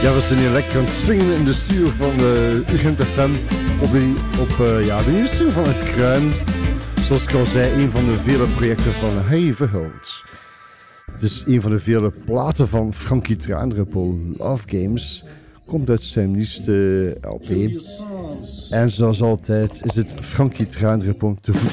Ja, we zijn hier lekker aan het swingen in de studio van UGent FM op de nieuwe studio van Het Kruin. Zoals ik al zei, een van de vele projecten van Harry Verhulst. Het is een van de vele platen van Frankie Traandruppel. Love Games komt uit zijn nieuwste LP. En zoals altijd is het Frankie Traandruppel te voet